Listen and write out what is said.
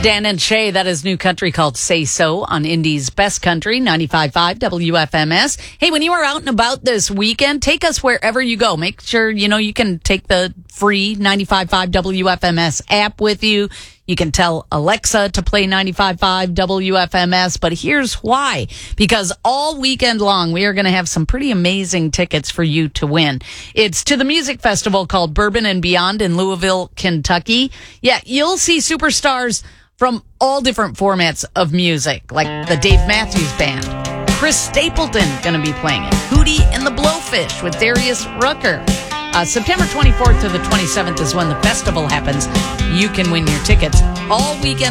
Dan and Shay, that is new country called Say So on Indy's Best Country, 95.5 WFMS. Hey, when you are out and about this weekend, take us wherever you go. Make sure, you can take the free 95.5 WFMS app with you. You can tell Alexa to play 95.5 WFMS, but here's why. Because all weekend long, we are going to have some pretty amazing tickets for you to win. It's to the music festival called Bourbon and Beyond in Louisville, Kentucky. Yeah, you'll see superstars from all different formats of music, like the Dave Matthews Band. Chris Stapleton going to be playing it. Hootie and the Blowfish with Darius Rucker. September 24th to the 27th is when the festival happens. You can win your tickets all weekend